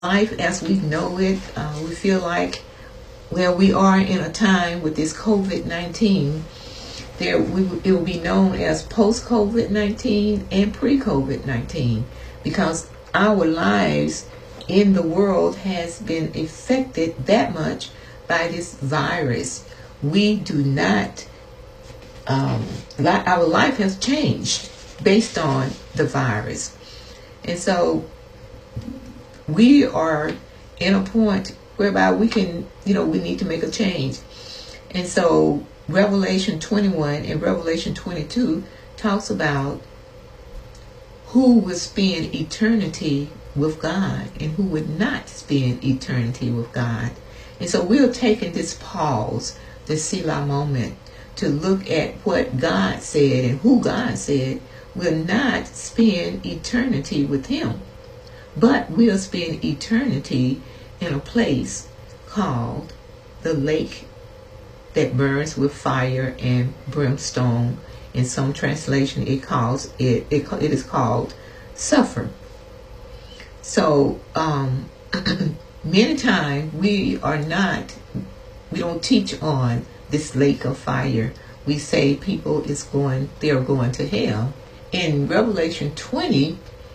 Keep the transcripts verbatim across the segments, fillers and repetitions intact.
Life as we know it, uh, we feel like, well, we are in a time with this COVID nineteen. There, we, it will be known as post-COVID nineteen and pre-COVID nineteen, because our lives in the world has been affected that much by this virus. We do not, um, li- our life has changed based on the virus. And so we are in a point whereby we can, you know, we need to make a change. And so Revelation twenty-one and Revelation twenty-two talks about who will spend eternity with God and who would not spend eternity with God. And so we're taking this pause, this Selah moment, to look at what God said and who God said will not spend eternity with him, but we'll spend eternity in a place called the lake that burns with fire and brimstone. In some translation, it calls it it, it is called sulfur. So um, many times we are not, we don't teach on this lake of fire. We say people is going, they are going to hell. In Revelation twenty,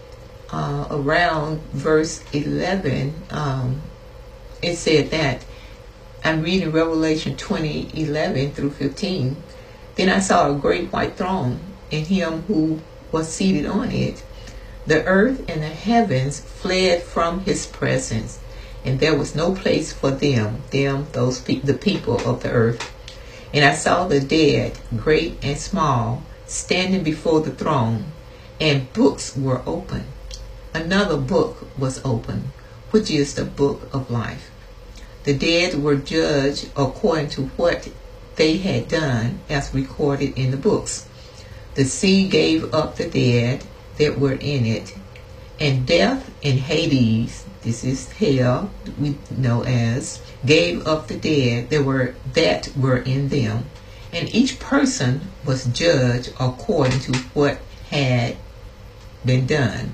uh, around verse eleven, um, it said that, I'm reading Revelation twenty, eleven through fifteen. Then I saw a great white throne, and him who was seated on it. The earth and the heavens fled from his presence, and there was no place for them, them, those pe- the people of the earth. And I saw the dead, great and small, standing before the throne, and books were open. Another book was open, which is the book of life. The dead were judged according to what they had done, as recorded in the books. The sea gave up the dead that were in it, and death and Hades, this is hell, we know as, gave up the dead that were that were in them, and each person was judged according to what had been done.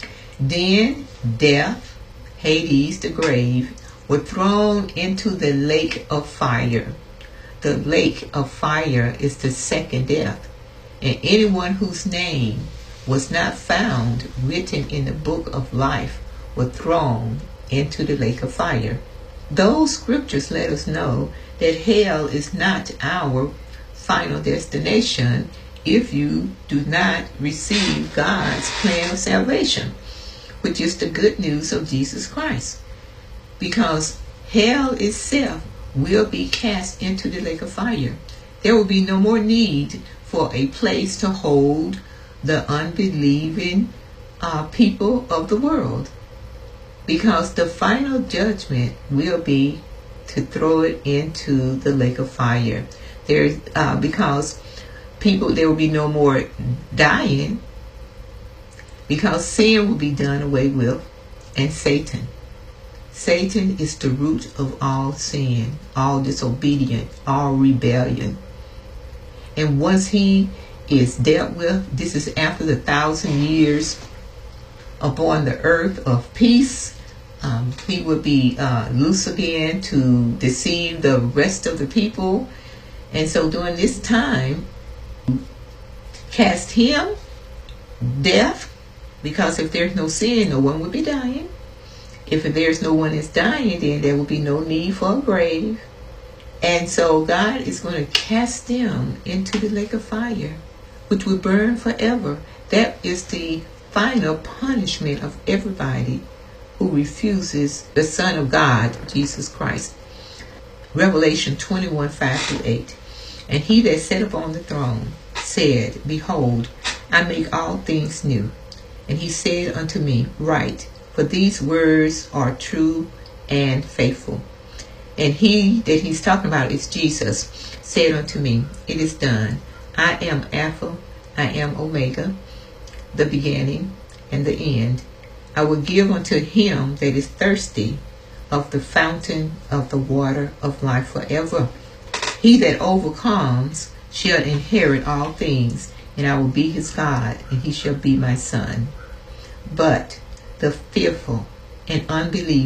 Then death, Hades, the grave, were thrown into the lake of fire. The lake of fire is the second death, and anyone whose name was not found written in the book of life were thrown into the lake of fire. Those scriptures let us know that hell is not our final destination if you do not receive God's plan of salvation, which is the good news of Jesus Christ. Because hell itself will be cast into the lake of fire. There will be no more need for a place to hold the unbelieving uh, people of the world, because the final judgment will be to throw it into the lake of fire. There, uh, because people, there will be no more dying, because sin will be done away with, and Satan. Satan is the root of all sin, all disobedience, all rebellion. And once he is dealt with, this is after the thousand years upon the earth of peace, um, he will be uh, loose again to deceive the rest of the people. And so during this time, cast him, death, because if there's no sin, no one will be dying. If there's no one is dying, then there will be no need for a grave. And so God is going to cast them into the lake of fire, which will burn forever. That is the final punishment of everybody who refuses the Son of God, Jesus Christ. Revelation twenty-one, five through eight. And he that sat upon the throne said, Behold, I make all things new. And he said unto me, Write, for these words are true and faithful. And he that he's talking about is Jesus, said unto me, It is done. I am Alpha, I am Omega, the beginning and the end. I will give unto him that is thirsty of the fountain of the water of life forever. He that overcomes shall inherit all things, and I will be his God, and he shall be my son. But the fearful and unbelief